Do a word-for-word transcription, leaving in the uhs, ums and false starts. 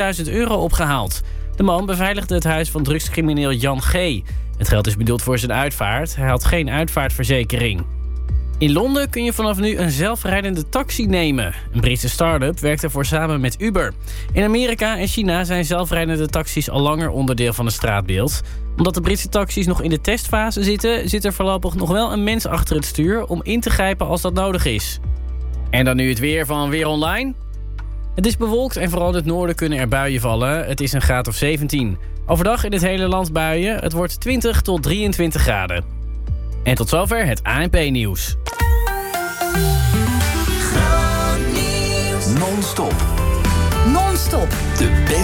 duizend euro opgehaald. De man beveiligde het huis van drugscrimineel Jan G. Het geld is bedoeld voor zijn uitvaart. Hij had geen uitvaartverzekering. In Londen kun je vanaf nu een zelfrijdende taxi nemen. Een Britse start-up werkt ervoor samen met Uber. In Amerika en China zijn zelfrijdende taxis al langer onderdeel van het straatbeeld. Omdat de Britse taxis nog in de testfase zitten, zit er voorlopig nog wel een mens achter het stuur om in te grijpen als dat nodig is. En dan nu het weer van Weer Online. Het is bewolkt en vooral in het noorden kunnen er buien vallen. Het is een graad of zeventien. Overdag in het hele land buien. Het wordt twintig tot drieëntwintig graden. En tot zover het A N P-nieuws. Non-stop. Non-stop. De beste